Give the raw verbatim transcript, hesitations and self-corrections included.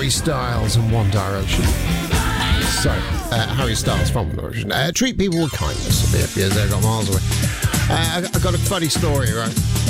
Harry Styles and One Direction. So, uh, Harry Styles from One Direction. Uh, treat people with kindness. Because they got miles away. Uh, I, I got a funny story, right?